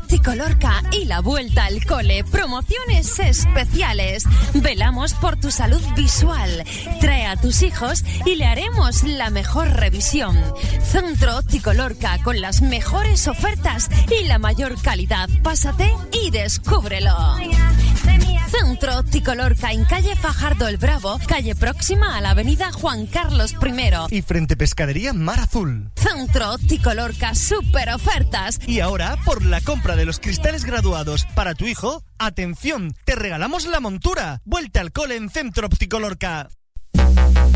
Óptico Lorca y la vuelta al cole. Promociones especiales. Velamos por tu salud visual. Trae a tus hijos y le haremos la mejor revisión. Centro Óptico Lorca, con las mejores ofertas y la mayor calidad. Pásate y descúbrelo. Centro Óptico Lorca, en calle Fajardo el Bravo, calle próxima a la avenida Juan Carlos I. Y frente Pescadería Mar Azul. Centro Óptico Lorca, super ofertas. Y ahora, por la compra de los cristales graduados para tu hijo, atención, te regalamos la montura. Vuelta al cole en Centro Óptico Lorca.